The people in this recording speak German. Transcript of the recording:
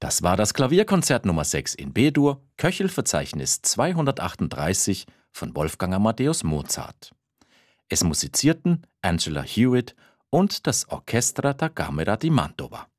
Das war das Klavierkonzert Nummer 6 in B-Dur, Köchelverzeichnis 238 von Wolfgang Amadeus Mozart. Es musizierten Angela Hewitt und das Orchestra da Camera di Mantova.